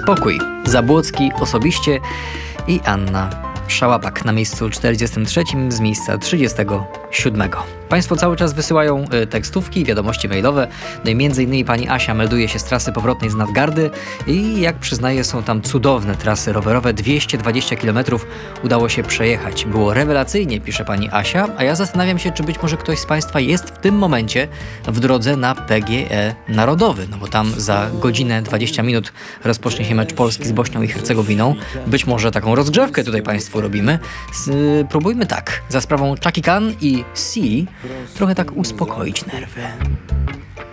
spokój. Zabłocki osobiście i Anna Szałabak na miejscu 43 z miejsca 37. Państwo cały czas wysyłają tekstówki, wiadomości mailowe. No i między innymi pani Asia melduje się z trasy powrotnej z Nadgardy i jak przyznaje, są tam cudowne trasy rowerowe. 220 km udało się przejechać. Było rewelacyjnie, pisze pani Asia, a ja zastanawiam się, czy być może ktoś z państwa jest w tym momencie w drodze na PGE Narodowy, no bo tam za godzinę 20 minut rozpocznie się mecz Polski z Bośnią i Hercegowiną. Być może taką rozgrzewkę tutaj państwu robimy. Próbujmy tak, za sprawą Chucky Khan i C trochę tak uspokoić nerwy.